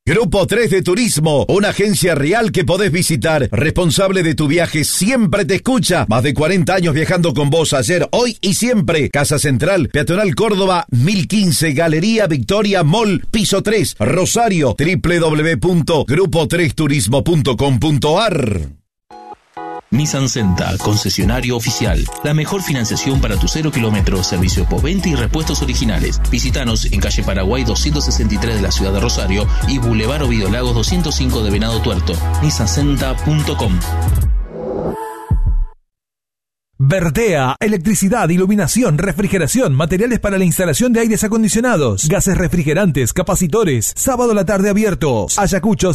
Grupo 3 de Turismo, una agencia real que podés visitar. Responsable de tu viaje, siempre te escucha. Más de 40 años viajando con vos, ayer, hoy y siempre. Casa Central, Peatonal Córdoba, 1015, Galería Victoria Mall, piso 3, Rosario, www.grupo3turismo.com.ar. Nissan Senta, concesionario oficial. La mejor financiación para tu 0 kilómetros, servicio postventa y repuestos originales. Visítanos en calle Paraguay 263 de la ciudad de Rosario y Boulevard Ovidio Lagos 205 de Venado Tuerto. nissancenta.com. Vertea, electricidad, iluminación, refrigeración, materiales para la instalación de aires acondicionados, gases refrigerantes, capacitores. Sábado a la tarde abiertos. Ayacucho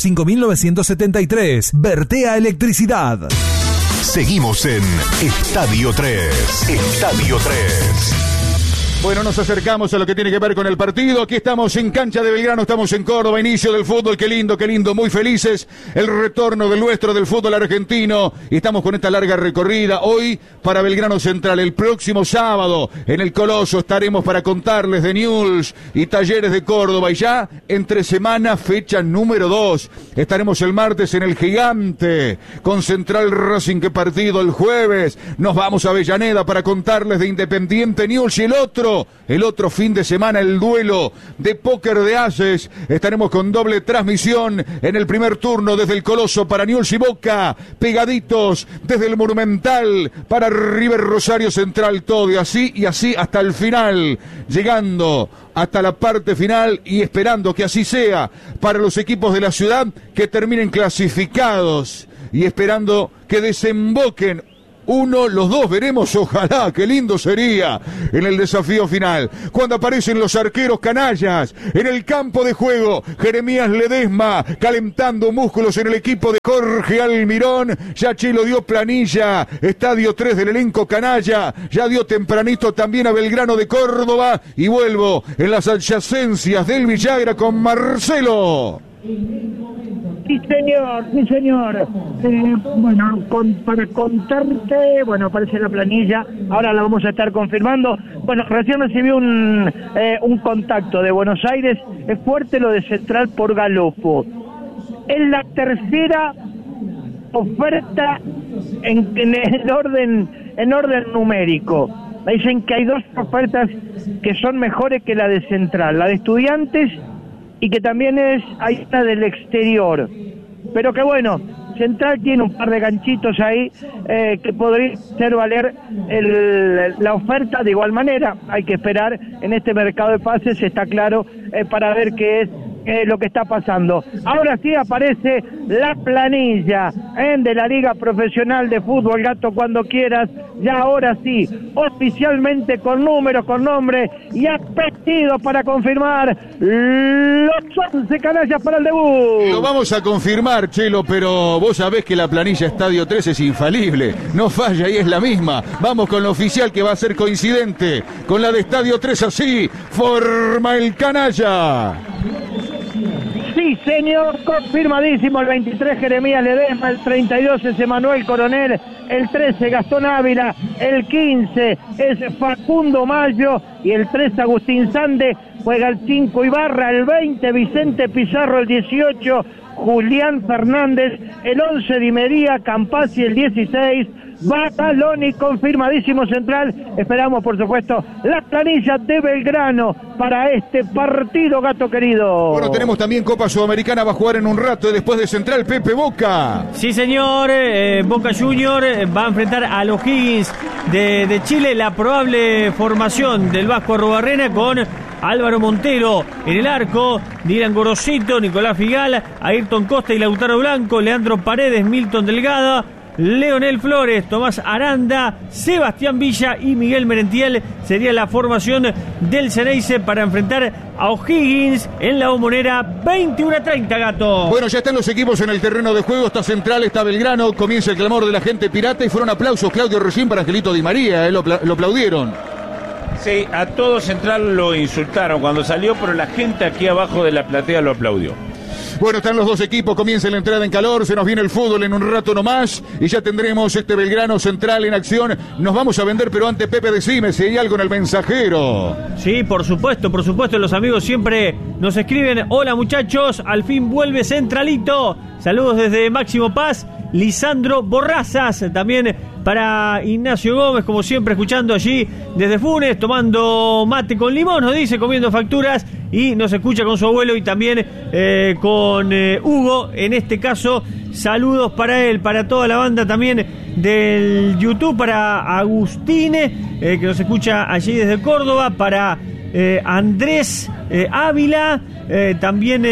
5973. Vertea Electricidad. Seguimos en Estadio 3. Estadio 3. Bueno, nos acercamos a lo que tiene que ver con el partido. Aquí estamos en cancha de Belgrano, estamos en Córdoba, inicio del fútbol. Qué lindo, muy felices. El retorno del nuestro del fútbol argentino. Y estamos con esta larga recorrida hoy para Belgrano Central. El próximo sábado en el Coloso estaremos para contarles de Newell's y Talleres de Córdoba. Y ya entre semana, fecha número 2. Estaremos el martes en el Gigante con Central Racing. Qué partido el jueves. Nos vamos a Avellaneda para contarles de Independiente Newell's y el otro fin de semana, el duelo de póker de ases. Estaremos con doble transmisión en el primer turno desde el Coloso para Newell's y Boca, pegaditos desde el Monumental para River Rosario Central, todo y así hasta el final, llegando hasta la parte final y esperando que así sea para los equipos de la ciudad que terminen clasificados y esperando que desemboquen los dos, veremos, ojalá, qué lindo sería en el desafío final, cuando aparecen los arqueros canallas en el campo de juego. Jeremías Ledesma calentando músculos en el equipo de Jorge Almirón. Ya Chelo dio planilla, estadio 3 del elenco canalla, ya dio tempranito también a Belgrano de Córdoba, y vuelvo en las adyacencias del Villagra con Marcelo. Sí, señor. Para contarte, aparece la planilla, ahora la vamos a estar confirmando. Recién recibí un contacto de Buenos Aires, es fuerte lo de Central por Galopo. Es la tercera oferta en orden numérico. Me dicen que hay dos ofertas que son mejores que la de Central, la de Estudiantes y que también hay una del exterior. Pero que Central tiene un par de ganchitos ahí que podría hacer valer la oferta. De igual manera, hay que esperar en este mercado de pases, está claro, para ver qué es lo que está pasando. Ahora sí aparece la planilla de la Liga Profesional de Fútbol, Gato, cuando quieras. Ya ahora sí, oficialmente con números, con nombre y apellido para confirmar los 11 canallas para el debut. Lo vamos a confirmar, Chelo, pero vos sabés que la planilla Estadio 3 es infalible, no falla y es la misma. Vamos con la oficial, que va a ser coincidente con la de Estadio 3, así forma el canalla. Sí, señor, confirmadísimo. El 23 Jeremías Ledesma, el 32 es Emanuel Coronel, el 13 Gastón Ávila, el 15 es Facundo Mayo y el 3 Agustín Sande. Juega el 5 Ibarra, el 20 Vicente Pizarro, el 18 Julián Fernández, el 11 Di María Campazzi, el 16 Bataloni, confirmadísimo Central. Esperamos, por supuesto, la planilla de Belgrano para este partido, Gato querido. Tenemos también Copa Sudamericana, va a jugar en un rato después de Central, Pepe Boca. Sí, señor, Boca Junior va a enfrentar a los Higgins de Chile. La probable formación del Vasco Arrubarrena con Álvaro Montero en el arco, Dylan Gorosito, Nicolás Figal, Ayrton Costa y Lautaro Blanco, Leandro Paredes, Milton Delgado, Leonel Flores, Tomás Aranda, Sebastián Villa y Miguel Merentiel. Sería la formación del Ceneice para enfrentar a O'Higgins en la Bombonera. 21:30, Gato. Ya están los equipos en el terreno de juego. Está Central, está Belgrano. Comienza el clamor de la gente pirata y fueron aplausos, Claudio, recién para Angelito Di María. Lo aplaudieron. Sí, a todo Central lo insultaron cuando salió, pero la gente aquí abajo de la platea lo aplaudió. Bueno, están los dos equipos, comienza la entrada en calor, se nos viene el fútbol en un rato nomás y ya tendremos este Belgrano Central en acción. Nos vamos a vender, pero antes, Pepe, decime si hay algo en el mensajero. Sí, por supuesto, los amigos siempre nos escriben: hola muchachos, al fin vuelve Centralito. Saludos desde Máximo Paz, Lisandro Borrazas, también para Ignacio Gómez, como siempre, escuchando allí desde Funes, tomando mate con limón, nos dice, comiendo facturas, y nos escucha con su abuelo y también con Hugo, en este caso. Saludos para él, para toda la banda también del YouTube, para Agustine, que nos escucha allí desde Córdoba, para Andrés Ávila, también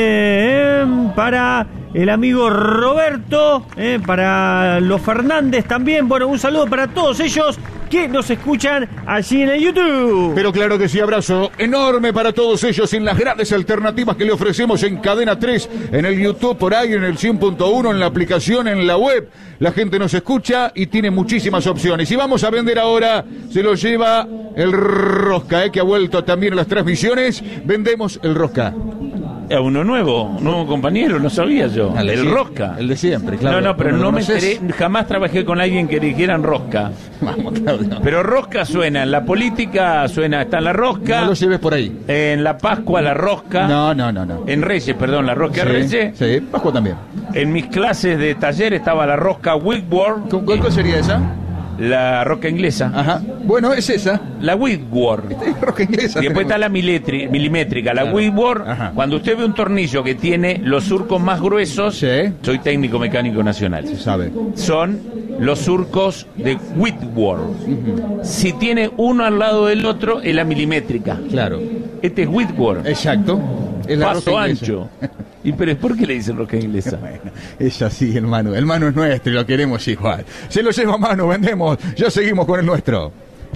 para el amigo Roberto, para los Fernández también. Bueno, un saludo para todos ellos que nos escuchan allí en el YouTube. Pero claro que sí, abrazo enorme para todos ellos en las grandes alternativas que le ofrecemos en Cadena 3, en el YouTube, por ahí, en el 100.1, en la aplicación, en la web. La gente nos escucha y tiene muchísimas opciones. Y vamos a vender ahora, se lo lleva el Rosca, que ha vuelto también a las transmisiones. Vendemos el Rosca. Uno nuevo compañero, no sabía yo. El Rosca. El de siempre, claro. No, pero no me enteré, jamás trabajé con alguien que dijeran Rosca. Vamos, Claudio. Pero Rosca suena, en la política suena, está en la Rosca. No lo lleves por ahí. En la Pascua, la Rosca. No. En Reyes, perdón, la Rosca Reyes. Sí, Pascua también. En mis clases de taller estaba la Rosca Whitworth. ¿Cuál sería esa? La rosca inglesa. Ajá. Bueno, es esa. La Whitworth. Rosca inglesa. Y después está la milimétrica. La Whitworth, cuando usted ve un tornillo que tiene los surcos más gruesos, sí. Soy técnico mecánico nacional. Se sabe. Son los surcos de Whitworth. Si tiene uno al lado del otro, es la milimétrica. Claro. Este es Whitworth. Exacto. Es la paso ancho. ¿Y pero por qué le dicen rosca inglesa? Bueno, es así, hermano. El Manu es nuestro y lo queremos igual. Se lo lleva Manu, vendemos. Ya seguimos con el nuestro.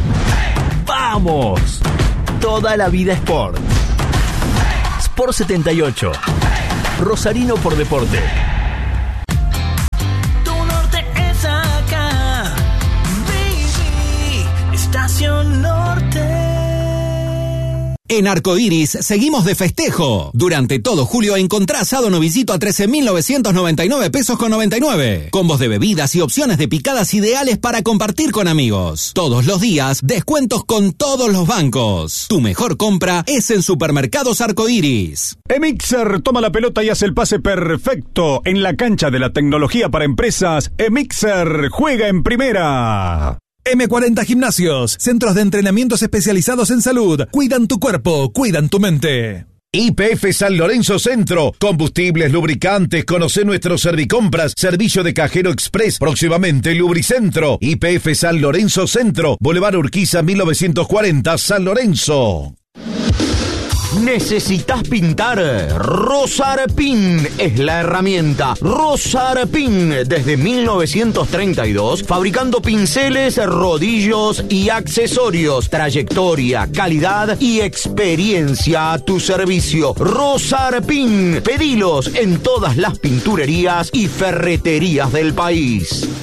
¡Vamos! Toda la vida Sport. Sport 78. Rosarino por deporte. Tu norte es acá. Baby, Estación Norte. En Arcoiris seguimos de festejo. Durante todo julio encontrá asado novillito a 13.999 pesos con 99. Combos de bebidas y opciones de picadas ideales para compartir con amigos. Todos los días, descuentos con todos los bancos. Tu mejor compra es en Supermercados Arcoiris. Emixer toma la pelota y hace el pase perfecto. En la cancha de la tecnología para empresas, Emixer juega en primera. M40 Gimnasios, centros de entrenamientos especializados en salud. Cuidan tu cuerpo, cuidan tu mente. YPF San Lorenzo Centro, combustibles, lubricantes, conoce nuestros Servicompras, servicio de cajero express, próximamente Lubricentro. YPF San Lorenzo Centro, Boulevard Urquiza 1940, San Lorenzo. ¿Necesitas pintar? Rosarpin es la herramienta. Rosarpin, desde 1932, fabricando pinceles, rodillos y accesorios. Trayectoria, calidad y experiencia a tu servicio. Rosarpin, pedilos en todas las pinturerías y ferreterías del país.